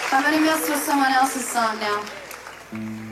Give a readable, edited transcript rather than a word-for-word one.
I'm gonna mess with someone else's song now.